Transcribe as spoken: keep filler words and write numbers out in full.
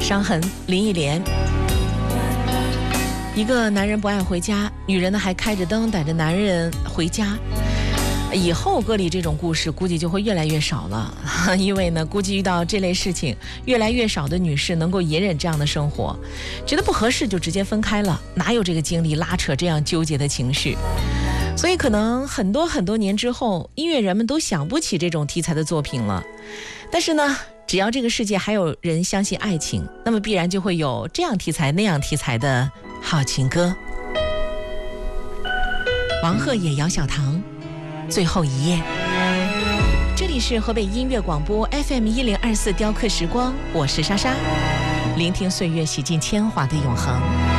伤痕，林忆莲。一个男人不爱回家，女人呢还开着灯带着男人回家。以后歌里这种故事估计就会越来越少了，因为呢，估计遇到这类事情，越来越少的女士能够隐忍这样的生活，觉得不合适就直接分开了，哪有这个精力拉扯这样纠结的情绪？所以可能很多很多年之后，音乐人们都想不起这种题材的作品了。但是呢，只要这个世界还有人相信爱情，那么必然就会有这样题材那样题材的好情歌。王鹤野、姚小棠，最后一夜。这里是河北音乐广播 F M 一零二四雕刻时光，我是莎莎，聆听岁月洗尽铅华的永恒。